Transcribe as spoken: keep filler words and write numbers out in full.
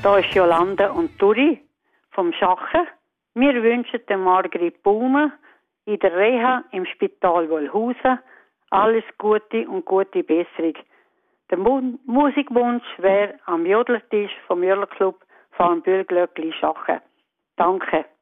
Da ist Jolanda und Turi vom Schachen. Wir wünschen der Margrit Baumer in der Reha im Spital Wollhausen alles Gute und gute Besserung. Der Mu- Musikwunsch wäre am Jodlertisch vom Jodlerclub von Bürglöckli Schachen. Danke.